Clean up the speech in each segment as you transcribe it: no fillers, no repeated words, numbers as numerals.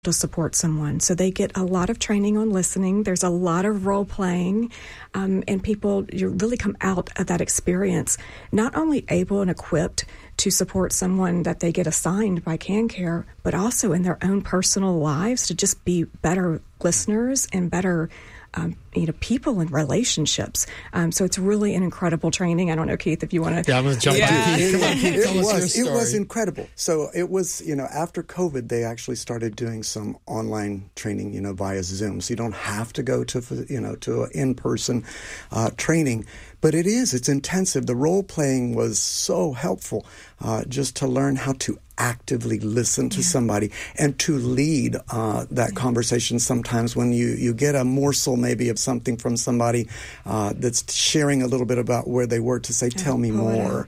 to support someone. So they get a lot of training on listening. There's a lot of role playing, and people you really come out of that experience not only able and equipped to support someone that they get assigned by CanCare, but also in their own personal lives to just be better listeners and better people and relationships. So it's really an incredible training. I don't know, Keith, if you want to... Yeah, I'm going to jump on Keith. Come on, Keith, tell us your story. It was incredible. So it was, after COVID, they actually started doing some online training, via Zoom. So you don't have to go to, to an in-person training. But it's intensive. The role playing was so helpful just to learn how to actively listen to somebody and to lead that conversation. Sometimes when you get a morsel maybe of something from somebody that's sharing a little bit about where they were, to say, tell me more,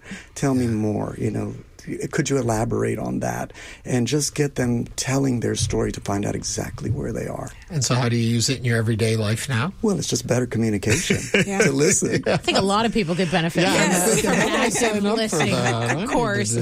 could you elaborate on that? And just get them telling their story to find out exactly where they are. And so how do you use it in your everyday life now? Well, it's just better communication to listen. I think a lot of people could benefit from active listening, of course.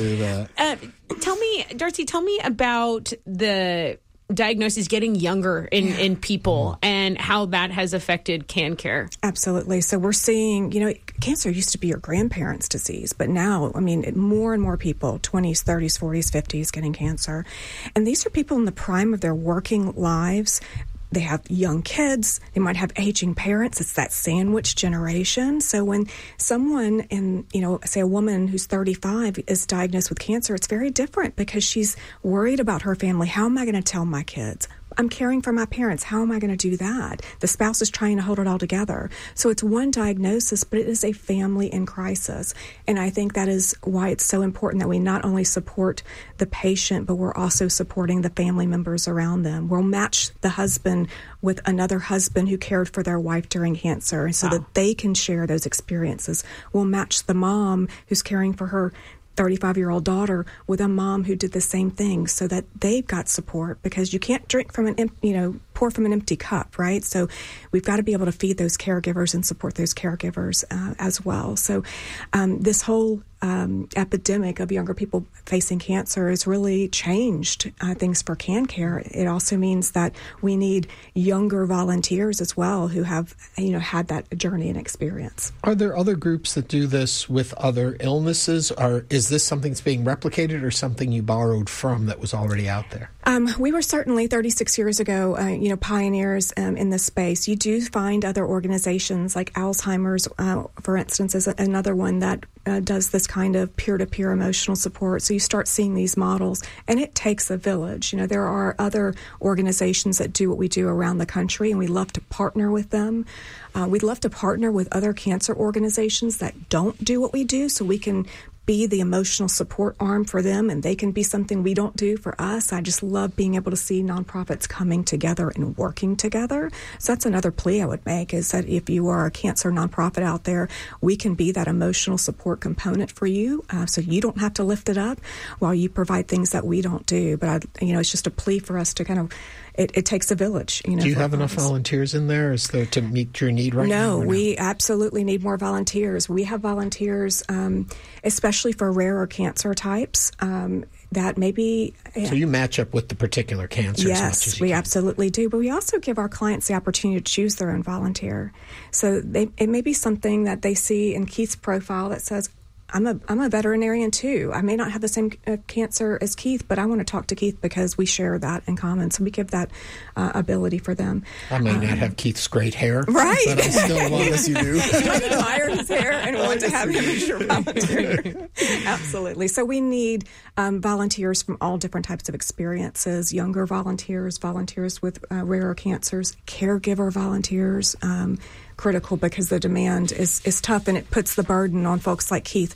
Tell me, Darcy, about the diagnosis getting younger in people and how that has affected CanCare. Absolutely. So we're seeing, cancer used to be your grandparents' disease, but now, more and more people, 20s, 30s, 40s, 50s, getting cancer. And these are people in the prime of their working lives. They have young kids. They might have aging parents. It's that sandwich generation. So when someone say a woman who's 35 is diagnosed with cancer, it's very different because she's worried about her family. How am I going to tell my kids? I'm caring for my parents. How am I going to do that? The spouse is trying to hold it all together. So it's one diagnosis, but it is a family in crisis. And I think that is why it's so important that we not only support the patient, but we're also supporting the family members around them. We'll match the husband with another husband who cared for their wife during cancer so that they can share those experiences. We'll match the mom who's caring for her 35-year-old daughter with a mom who did the same thing so that they've got support, because you can't drink from pour from an empty cup, right? So we've got to be able to feed those caregivers and support those caregivers as well. So this whole epidemic of younger people facing cancer has really changed things for CanCare. It also means that we need younger volunteers as well who have, had that journey and experience. Are there other groups that do this with other illnesses, or is this something that's being replicated or something you borrowed from that was already out there? We were certainly 36 years ago, pioneers in this space. You do find other organizations like Alzheimer's, for instance, is another one that does this kind of peer-to-peer emotional support. So you start seeing these models, and it takes a village. There are other organizations that do what we do around the country, and we love to partner with them. We'd love to partner with other cancer organizations that don't do what we do, so we can be the emotional support arm for them, and they can be something we don't do for us. I just love being able to see nonprofits coming together and working together. So that's another plea I would make, is that if you are a cancer nonprofit out there, we can be that emotional support component for you, so you don't have to lift it up while you provide things that we don't do. But it's just a plea for us to kind of, it takes a village. Do you have enough volunteers in there? Is there to meet your need right now? No, we absolutely need more volunteers. We have volunteers, especially for rarer cancer types. That maybe... So you match up with the particular cancer as much as you we can. Absolutely do. But we also give our clients the opportunity to choose their own volunteer. So it may be something that they see in Keith's profile that says, I'm a veterinarian too. I may not have the same cancer as Keith, but I want to talk to Keith because we share that in common. So we give that ability for them. I may not have Keith's great hair, right? But I still want yes, you do. You might admire his hair and want to have him as your volunteer. Absolutely. So we need volunteers from all different types of experiences: younger volunteers, volunteers with rarer cancers, caregiver volunteers. Critical, because the demand is tough, and it puts the burden on folks like Keith,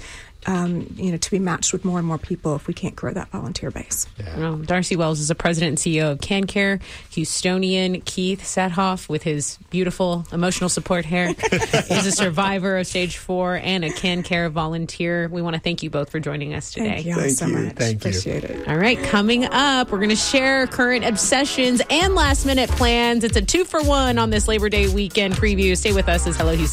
to be matched with more and more people if we can't grow that volunteer base. Yeah. Well, Darcy Wells is the president and CEO of CanCare. Houstonian Keith Sethoff, with his beautiful emotional support hair, is a survivor of stage 4 and a CanCare volunteer. We want to thank you both for joining us today. Thank you all so much. Appreciate it. All right, coming up, we're going to share current obsessions and last-minute plans. It's a 2-for-1 on this Labor Day weekend preview. Stay with us as Hello Houston